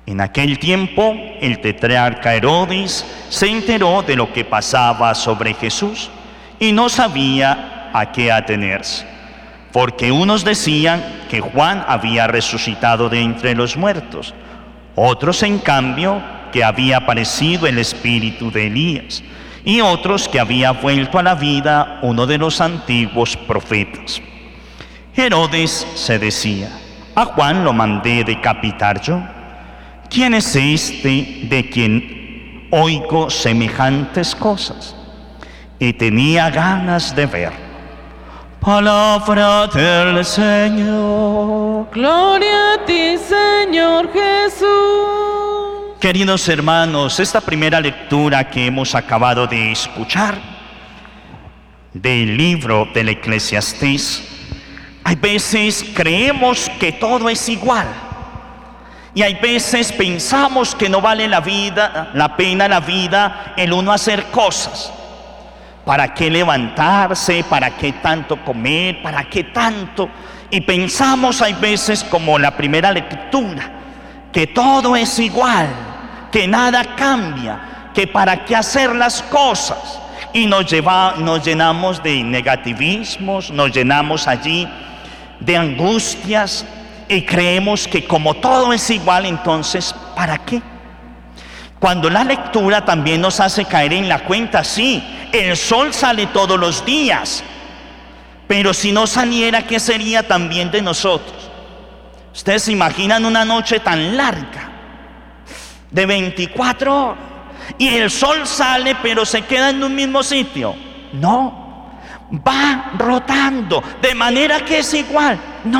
En aquel tiempo, el tetrarca Herodes se enteró de lo que pasaba sobre Jesús y no sabía a qué atenerse, porque unos decían que Juan había resucitado de entre los muertos, otros en cambio que había aparecido el espíritu de Elías, y otros que había vuelto a la vida uno de los antiguos profetas. Herodes se decía: ¿a Juan lo mandé decapitar yo? ¿Quién es este de quien oigo semejantes cosas? Y tenía ganas de verlo. Palabra del Señor. Gloria a ti, Señor Jesús. Queridos hermanos, esta primera lectura que hemos acabado de escuchar del libro del Eclesiastés, hay veces creemos que todo es igual y hay veces pensamos que no vale la pena la vida el uno hacer cosas. ¿Para qué levantarse? ¿Para qué tanto comer? ¿Para qué tanto? Y pensamos hay veces como la primera lectura, que todo es igual, que nada cambia, que para qué hacer las cosas. Y nos llenamos de negativismos, nos llenamos allí de angustias y creemos que como todo es igual, entonces ¿para qué? Cuando la lectura también nos hace caer en la cuenta, sí, el sol sale todos los días, pero si no saliera, ¿qué sería también de nosotros? Ustedes se imaginan una noche tan larga, de 24 horas, y el sol sale pero se queda en un mismo sitio. No, va rotando, de manera que es igual.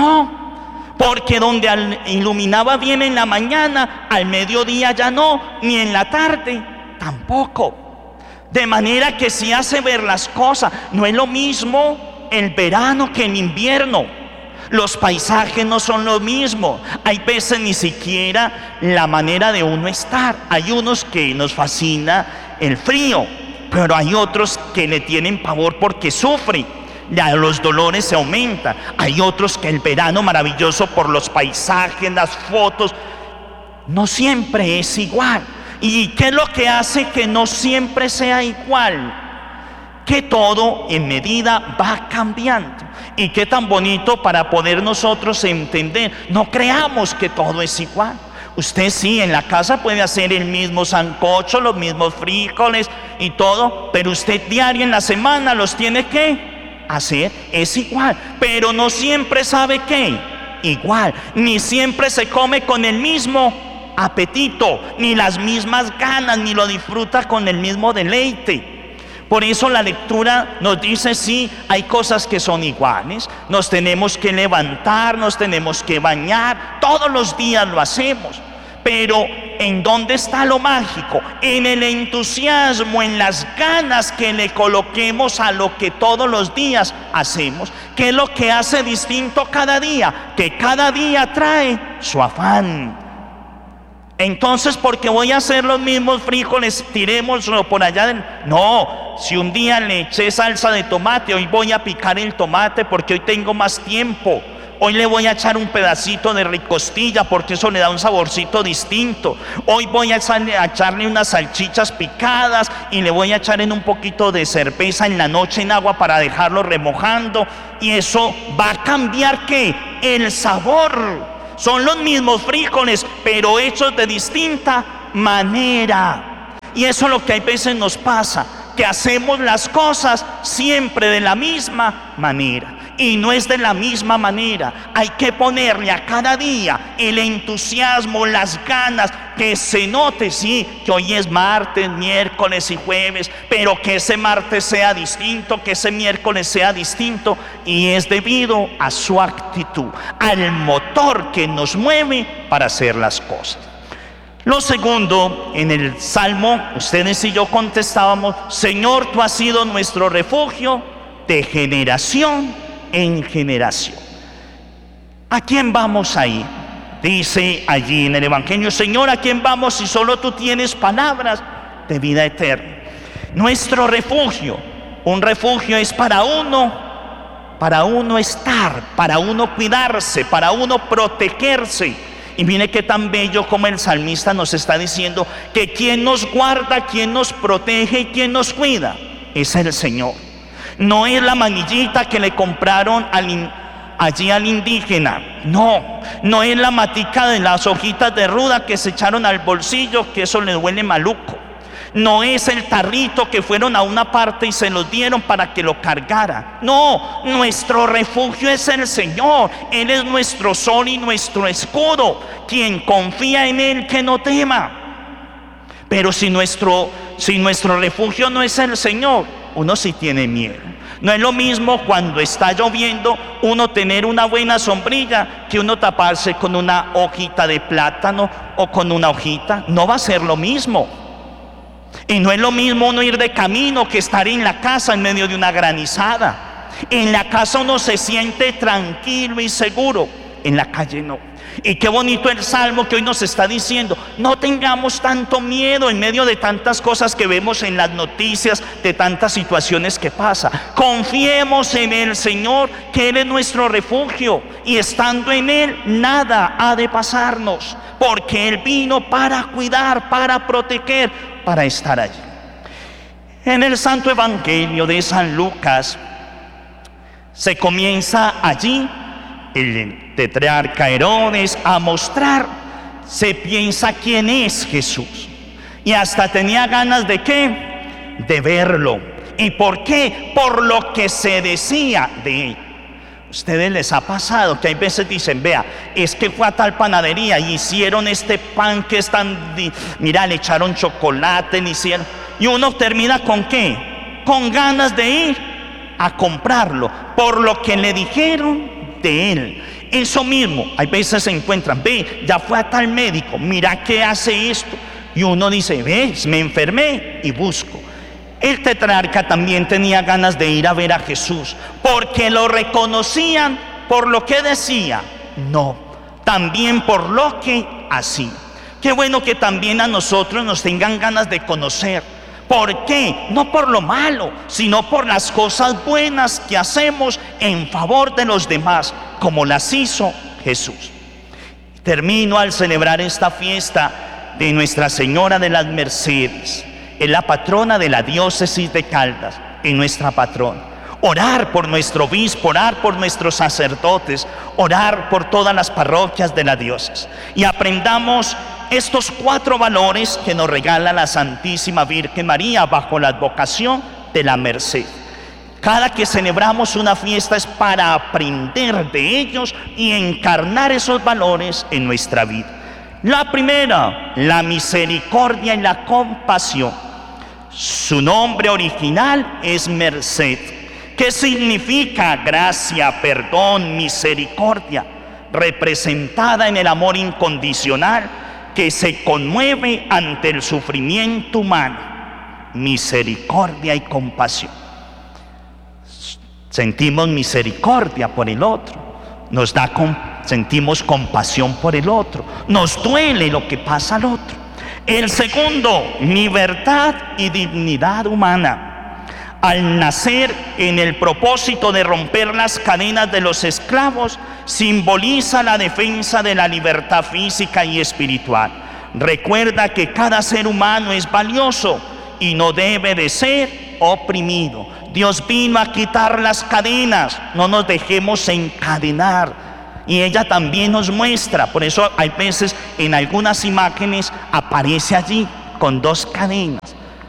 No, porque donde iluminaba bien en la mañana, al mediodía ya no, ni en la tarde tampoco. De manera que si hace ver las cosas, no es lo mismo el verano que el invierno. Los paisajes no son lo mismo. Hay veces ni siquiera la manera de uno estar. Hay unos que nos fascina el frío, pero hay otros que le tienen pavor porque sufren. Ya los dolores se aumentan. Hay otros que el verano maravilloso por los paisajes, las fotos. No siempre es igual. ¿Y qué es lo que hace que no siempre sea igual? Que todo en medida va cambiando. Y qué tan bonito para poder nosotros entender. No creamos que todo es igual. Usted sí, en la casa puede hacer el mismo sancocho, los mismos frijoles y todo, pero usted diario en la semana los tiene que hacer, es igual. Pero no siempre sabe qué, igual. Ni siempre se come con el mismo apetito, ni las mismas ganas, ni lo disfruta con el mismo deleite. Por eso la lectura nos dice, sí, hay cosas que son iguales. Nos tenemos que levantar, nos tenemos que bañar, todos los días lo hacemos. Pero ¿en dónde está lo mágico? En el entusiasmo, en las ganas que le coloquemos a lo que todos los días hacemos. ¿Qué es lo que hace distinto cada día? Que cada día trae su afán. Entonces, porque voy a hacer los mismos frijoles, tirémoslo por allá. No, si un día le eché salsa de tomate, hoy voy a picar el tomate porque hoy tengo más tiempo. Hoy le voy a echar un pedacito de ricostilla porque eso le da un saborcito distinto. Hoy voy a echarle unas salchichas picadas y le voy a echar en un poquito de cerveza en la noche en agua para dejarlo remojando. Y eso va a cambiar, ¿qué? El sabor. Son los mismos frijoles, pero hechos de distinta manera. Y eso es lo que a veces nos pasa, que hacemos las cosas siempre de la misma manera. Y no es de la misma manera. Hay que ponerle a cada día el entusiasmo, las ganas, que se note, sí, que hoy es martes, miércoles y jueves, pero que ese martes sea distinto, que ese miércoles sea distinto. Y es debido a su actitud, al motor que nos mueve para hacer las cosas. Lo segundo, en el Salmo, ustedes y yo contestábamos: Señor, tú has sido nuestro refugio de generación en generación. ¿A quién vamos ahí? Dice allí en el Evangelio: Señor, ¿a quién vamos si solo tú tienes palabras de vida eterna? Nuestro refugio, un refugio es para uno estar, para uno cuidarse, para uno protegerse. Y mire qué tan bello como el salmista nos está diciendo que quien nos guarda, quien nos protege y quien nos cuida es el Señor. No es la manillita que le compraron allí al indígena. No es la matica de las hojitas de ruda que se echaron al bolsillo, que eso le huele maluco. No es el tarrito que fueron a una parte y se los dieron para que lo cargara. No, nuestro refugio es el Señor. Él es nuestro sol y nuestro escudo. Quien confía en Él, que no tema. Pero si nuestro refugio no es el Señor, uno sí tiene miedo. No es lo mismo cuando está lloviendo uno tener una buena sombrilla que uno taparse con una hojita de plátano o con una hojita. No va a ser lo mismo. Y no es lo mismo uno ir de camino que estar en la casa en medio de una granizada. En la casa uno se siente tranquilo y seguro, en la calle no. Y qué bonito el salmo que hoy nos está diciendo: no tengamos tanto miedo en medio de tantas cosas que vemos en las noticias, de tantas situaciones que pasan. Confiemos en el Señor, que Él es nuestro refugio, y estando en Él nada ha de pasarnos, porque Él vino para cuidar, para proteger, para estar allí. En el Santo Evangelio de San Lucas se comienza allí el tetrarca Herodes a mostrar, se piensa quién es Jesús, y hasta tenía ganas de ¿qué? De verlo. ¿Y por qué? Por lo que se decía de él. ¿Ustedes les ha pasado que hay veces dicen, vea, es que fue a tal panadería y hicieron este pan que es tan, mira, le echaron chocolate, le hicieron, y uno termina con qué? Con ganas de ir a comprarlo, por lo que le dijeron de él. Eso mismo, hay veces se encuentran, ve, ya fue a tal médico, mira que hace esto, y uno dice, ves, me enfermé y busco. El tetrarca también tenía ganas de ir a ver a Jesús, porque lo reconocían por lo que decía, no, también por lo que hacía. Qué bueno que también a nosotros nos tengan ganas de conocer. ¿Por qué? No por lo malo, sino por las cosas buenas que hacemos en favor de los demás, como las hizo Jesús. Termino al celebrar esta fiesta de Nuestra Señora de las Mercedes. Es la patrona de la diócesis de Caldas, y nuestra patrona. Orar por nuestro obispo, orar por nuestros sacerdotes, orar por todas las parroquias de la diócesis. Y aprendamos estos 4 valores que nos regala la Santísima Virgen María bajo la advocación de la merced. Cada que celebramos una fiesta es para aprender de ellos y encarnar esos valores en nuestra vida. La primera, la misericordia y la compasión. Su nombre original es merced, que significa gracia, perdón, misericordia, representada en el amor incondicional que se conmueve ante el sufrimiento humano. Misericordia y compasión. Sentimos misericordia por el otro, sentimos compasión por el otro, nos duele lo que pasa al otro. El segundo, libertad y dignidad humana. Al nacer en el propósito de romper las cadenas de los esclavos, simboliza la defensa de la libertad física y espiritual. Recuerda que cada ser humano es valioso y no debe de ser oprimido. Dios vino a quitar las cadenas, no nos dejemos encadenar. Y ella también nos muestra, por eso hay veces en algunas imágenes aparece allí con 2 cadenas.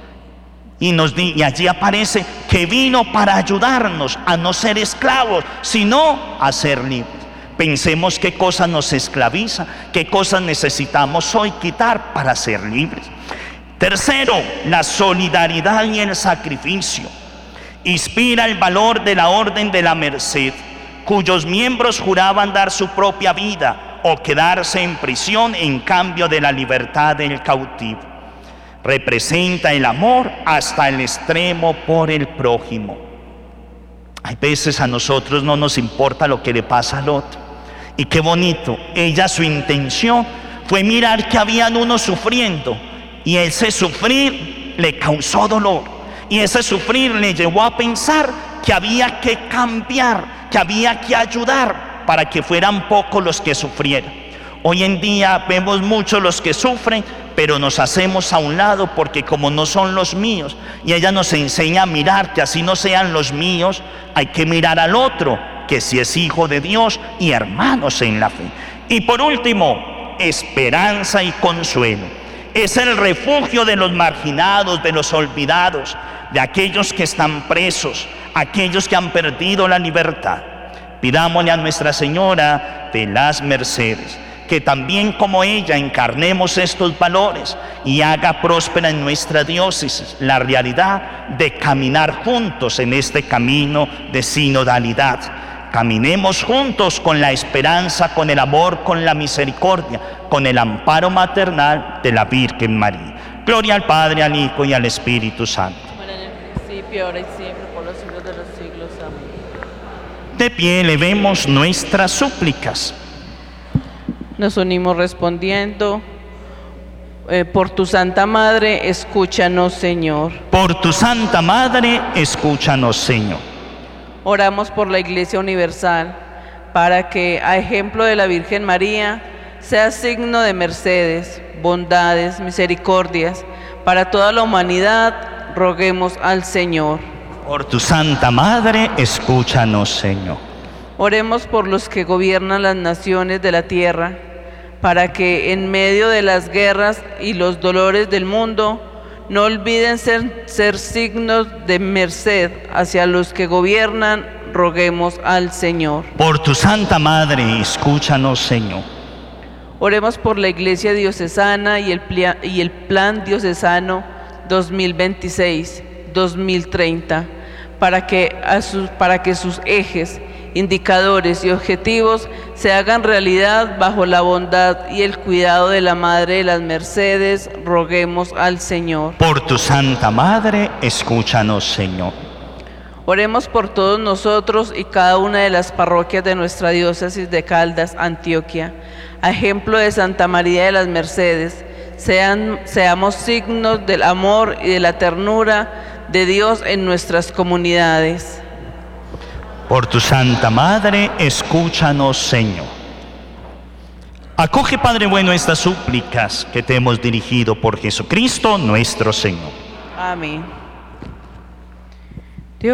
Y allí aparece que vino para ayudarnos a no ser esclavos, sino a ser libres. Pensemos qué cosas nos esclavizan, qué cosas necesitamos hoy quitar para ser libres. Tercero, la solidaridad y el sacrificio. Inspira el valor de la Orden de la Merced, cuyos miembros juraban dar su propia vida o quedarse en prisión en cambio de la libertad del cautivo. Representa el amor hasta el extremo por el prójimo. Hay veces a nosotros no nos importa lo que le pasa al otro. Y qué bonito, ella, su intención fue mirar que habían unos sufriendo, y ese sufrir le causó dolor, y ese sufrir le llevó a pensar que había que cambiar, que había que ayudar para que fueran pocos los que sufrieran. Hoy en día vemos muchos los que sufren, pero nos hacemos a un lado porque como no son los míos, y ella nos enseña a mirar que así no sean los míos, hay que mirar al otro, que si es hijo de Dios y hermanos en la fe. Y por último, esperanza y consuelo. Es el refugio de los marginados, de los olvidados, de aquellos que están presos, aquellos que han perdido la libertad. Pidámosle a Nuestra Señora de las Mercedes que también como ella encarnemos estos valores y haga próspera en nuestra diócesis la realidad de caminar juntos en este camino de sinodalidad. Caminemos juntos con la esperanza, con el amor, con la misericordia, con el amparo maternal de la Virgen María. Gloria al Padre, al Hijo y al Espíritu Santo. Como era en el principio, ahora y siempre, por los siglos de los siglos. Amén. De pie elevemos nuestras súplicas. Nos unimos respondiendo, por tu Santa Madre, escúchanos, Señor. Por tu Santa Madre, escúchanos, Señor. Oramos por la Iglesia Universal, para que, a ejemplo de la Virgen María, sea signo de mercedes, bondades, misericordias, para toda la humanidad. Roguemos al Señor. Por tu Santa Madre, escúchanos, Señor. Oremos por los que gobiernan las naciones de la tierra, para que en medio de las guerras y los dolores del mundo no olviden ser signos de merced hacia los que gobiernan. Roguemos al Señor. Por tu Santa Madre, escúchanos, Señor. Oremos por la Iglesia Diocesana y el Plan Diocesano 2026-2030, para que sus ejes, indicadores y objetivos se hagan realidad bajo la bondad y el cuidado de la Madre de las Mercedes. Roguemos al Señor. Por tu Santa Madre, escúchanos, Señor. Oremos por todos nosotros y cada una de las parroquias de nuestra diócesis de Caldas, Antioquia. A ejemplo de Santa María de las Mercedes, seamos signos del amor y de la ternura de Dios en nuestras comunidades. Por tu Santa Madre, escúchanos, Señor. Acoge, Padre bueno, estas súplicas que te hemos dirigido por Jesucristo nuestro Señor. Amén.